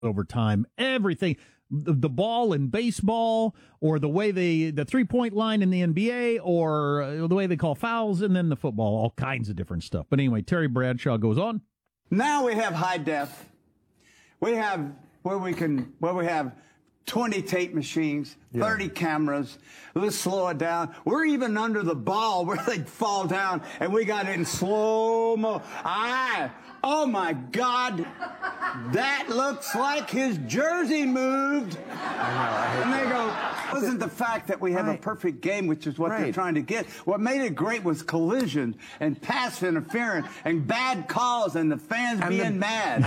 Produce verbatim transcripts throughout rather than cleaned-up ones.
over time. Everything. The, the ball in baseball, or the way they the three-point line in the N B A, or uh, the way they call fouls, and then the football, all kinds of different stuff. But anyway, Terry Bradshaw goes on. Now we have high def. We have where we can where we have twenty tape machines, yeah. thirty cameras. Let's slow it down. We're even under the ball where they fall down, and we got it in slow mo. I, oh my God, that looks like his jersey moved. I know, I and they go, wasn't the fact that we have right. a perfect game, which is what right. they're trying to get. What made it great was collision and pass interference and bad calls and the fans and being the, mad.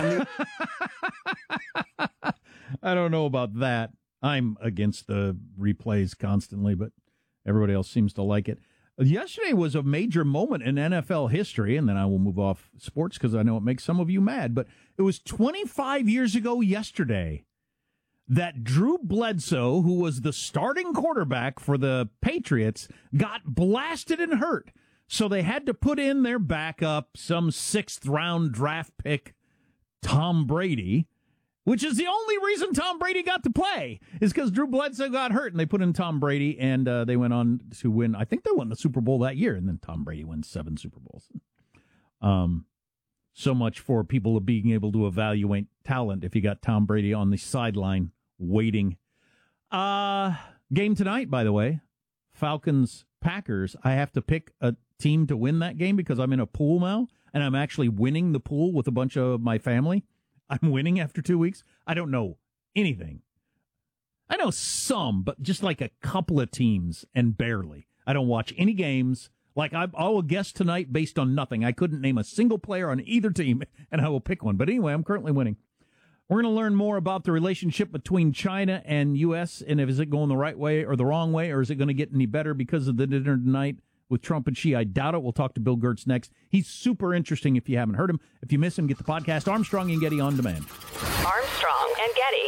The... I don't know about that. I'm against the replays constantly, but everybody else seems to like it. Yesterday was a major moment in N F L history, and then I will move off sports because I know it makes some of you mad, but it was twenty-five years ago yesterday that Drew Bledsoe, who was the starting quarterback for the Patriots, got blasted and hurt. So they had to put in their backup, some sixth-round draft pick, Tom Brady, which is the only reason Tom Brady got to play, is because Drew Bledsoe got hurt, and they put in Tom Brady, and uh, they went on to win. I think they won the Super Bowl that year, and then Tom Brady wins seven Super Bowls. Um, so much for people being able to evaluate talent if you got Tom Brady on the sideline waiting. Uh, game tonight, by the way, Falcons-Packers. I have to pick a team to win that game because I'm in a pool now, and I'm actually winning the pool with a bunch of my family. I'm winning after two weeks. I don't know anything. I know some, but just like a couple of teams and barely. I don't watch any games. Like I, I will guess tonight based on nothing. I couldn't name a single player on either team, and I will pick one. But anyway, I'm currently winning. We're going to learn more about the relationship between China and U S, and if is it going the right way or the wrong way, or is it going to get any better because of the dinner tonight with Trump and Xi? I doubt it. We'll talk to Bill Gertz next. He's super interesting if you haven't heard him. If you miss him, get the podcast Armstrong and Getty on demand. Armstrong and Getty.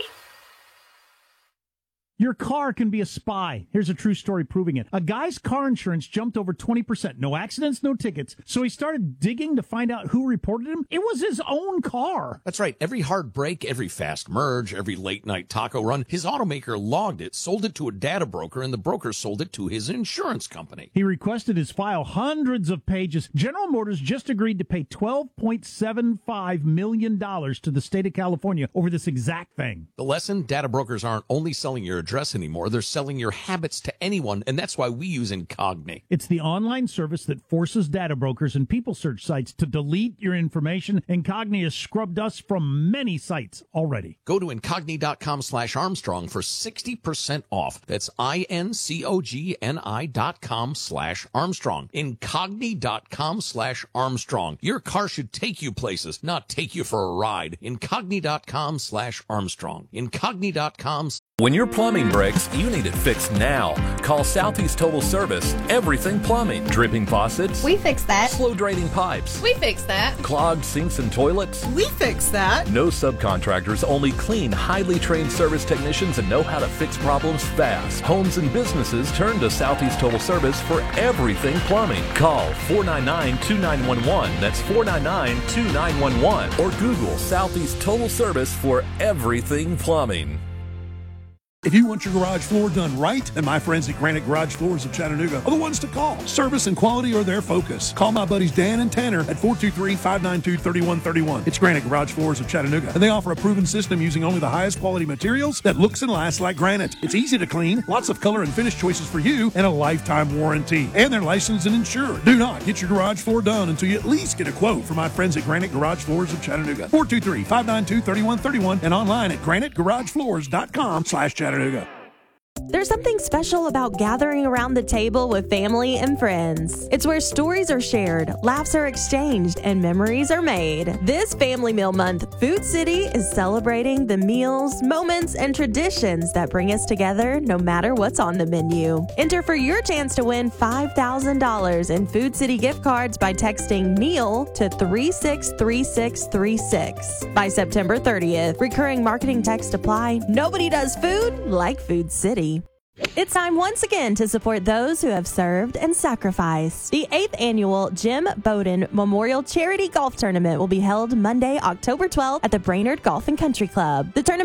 Your car can be a spy. Here's a true story proving it. A guy's car insurance jumped over twenty percent. No accidents, no tickets. So he started digging to find out who reported him. It was his own car. That's right. Every hard break, every fast merge, every late-night taco run, his automaker logged it, sold it to a data broker, and the broker sold it to his insurance company. He requested his file hundreds of pages. General Motors just agreed to pay twelve point seven five million dollars to the state of California over this exact thing. The lesson? Data brokers aren't only selling your address anymore. They're selling your habits to anyone, and that's why we use Incogni. It's the online service that forces data brokers and people search sites to delete your information. Incogni has scrubbed us from many sites already. Go to Incogni.com slash Armstrong for sixty percent off. That's I-N-C-O-G-N-I dot com slash Armstrong. Incogni.com slash Armstrong. Your car should take you places, not take you for a ride. Incogni.com slash Armstrong. Incogni.com. When your plumbing breaks, you need it fixed now. Call Southeast Total Service. Everything plumbing. Dripping faucets. We fix that. Slow draining pipes. We fix that. Clogged sinks and toilets. We fix that. No subcontractors, only clean, highly trained service technicians and know how to fix problems fast. Homes and businesses turn to Southeast Total Service for everything plumbing. Call four nine nine, two nine one one. That's four nine nine, two nine one one. Or Google Southeast Total Service for everything plumbing. If you want your garage floor done right, then my friends at Granite Garage Floors of Chattanooga are the ones to call. Service and quality are their focus. Call my buddies Dan and Tanner at four two three, five nine two, three one three one. It's Granite Garage Floors of Chattanooga, and they offer a proven system using only the highest quality materials that looks and lasts like granite. It's easy to clean, lots of color and finish choices for you, and a lifetime warranty. And they're licensed and insured. Do not get your garage floor done until you at least get a quote from my friends at Granite Garage Floors of Chattanooga. four two three, five nine two, three one three one and online at granite garage floors dot com slash Chattanooga. There's something special about gathering around the table with family and friends. It's where stories are shared, laughs are exchanged, and memories are made. This Family Meal Month, Food City is celebrating the meals, moments, and traditions that bring us together no matter what's on the menu. Enter for your chance to win five thousand dollars in Food City gift cards by texting meal to three six three six three six. By September thirtieth, recurring marketing text apply. Nobody does food like Food City. It's time once again to support those who have served and sacrificed. The eighth annual Jim Bowden Memorial Charity Golf Tournament will be held Monday, October twelfth at the Brainerd Golf and Country Club. The tournament